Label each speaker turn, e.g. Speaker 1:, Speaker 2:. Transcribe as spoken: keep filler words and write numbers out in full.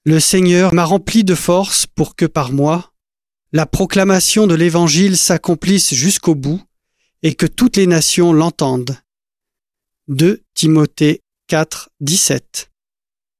Speaker 1: Le Seigneur m'a rempli de force pour que par moi, la proclamation de l'Évangile s'accomplisse jusqu'au bout et que toutes les nations l'entendent. deux Timothée quatre, dix-sept.